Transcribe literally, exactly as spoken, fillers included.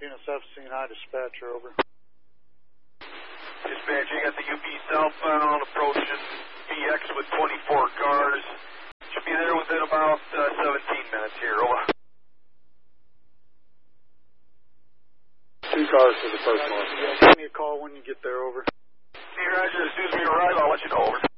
Phoenix F, Sinai dispatcher, over. Dispatch, you got the U P southbound approaching B X with twenty-four cars. Should be there within about uh, seventeen minutes here, over. Two cars for the first one. Give me a call when you get there, over. Hey, Roger, as soon as we arrive, I'll let you know, over.